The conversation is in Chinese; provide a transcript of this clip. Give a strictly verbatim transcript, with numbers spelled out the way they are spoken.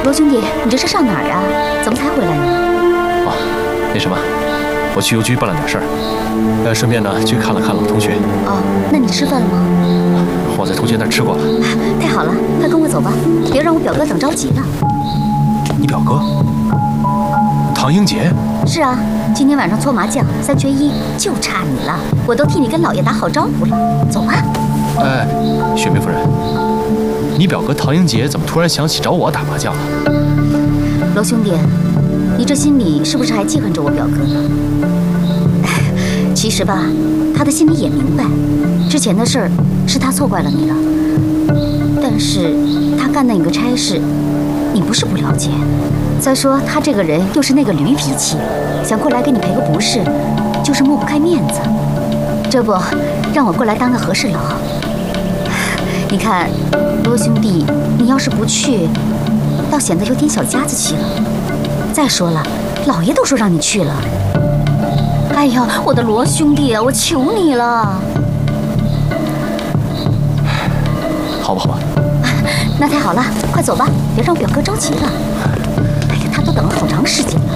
罗兄弟，你这是上哪儿啊？怎么才回来呢？ 啊，那什么，我去邮局办了点事儿，呃，顺便呢去看了看老同学。 哦，那你吃饭了吗？ 我在同学那儿吃过了。 太好了，快跟我走吧，别让我表哥等着急了。 你表哥？唐英杰？ 是啊，今天晚上搓麻将，三缺一，就差你了。我都替你跟老爷打好招呼了。走吧。 哎，雪梅夫人，你表哥唐英杰怎么突然想起找我打麻将了？ 罗兄弟，你这心里是不是还记恨着我表哥呢？其实吧，他的心里也明白，之前的事儿是他错怪了你了。但是他干那个差事，你不是不了解。再说他这个人又是那个驴脾气，想过来给你赔个不是，就是抹不开面子。这不，让我过来当个和事佬。你看，罗兄弟，你要是不去，倒显得有点小家子气了。再说了，老爷都说让你去了。哎呀，我的罗兄弟啊，我求你了。 好吧，好吧。 那太好了，快走吧，别让表哥着急了。哎呀，他都等了好长时间了。